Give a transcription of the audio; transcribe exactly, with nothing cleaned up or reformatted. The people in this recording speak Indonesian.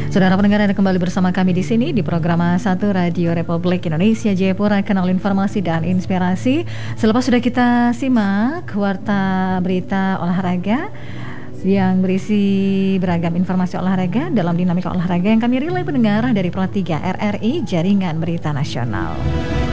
Saudara pendengar, Anda kembali bersama kami di sini di program satu Radio Republik Indonesia Jayapura, kanal informasi dan inspirasi. Selepas sudah kita simak warta berita olahraga yang berisi beragam informasi olahraga dalam dinamika olahraga yang kami relay pendengar dari Pro tiga R R I Jaringan Berita Nasional.